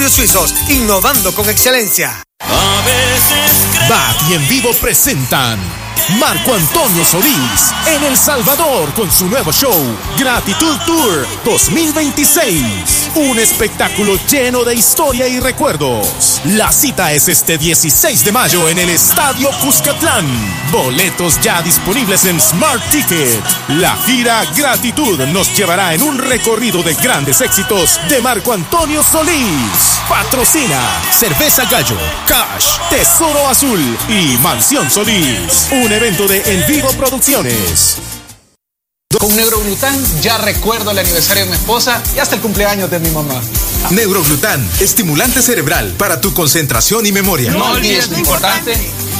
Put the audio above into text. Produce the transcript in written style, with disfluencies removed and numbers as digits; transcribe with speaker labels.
Speaker 1: Suizos, innovando con excelencia.
Speaker 2: BAT y En Vivo presentan Marco Antonio Solís en El Salvador con su nuevo show Gratitud Tour 2026. Un espectáculo lleno de historia y recuerdos. La cita es este 16 de mayo en el Estadio Cuscatlán. Boletos ya disponibles en Smart Ticket. La gira Gratitud nos llevará en un recorrido de grandes éxitos de Marco Antonio Solís. Patrocina Cerveza Gallo, Cash, Tesoro Azul y Mansión Solís. Un evento de En Vivo Producciones.
Speaker 3: Con Neuroglután ya recuerdo el aniversario de mi esposa y hasta el cumpleaños de mi mamá.
Speaker 4: Neuroglután, estimulante cerebral para tu concentración y memoria.
Speaker 3: No olvides lo importante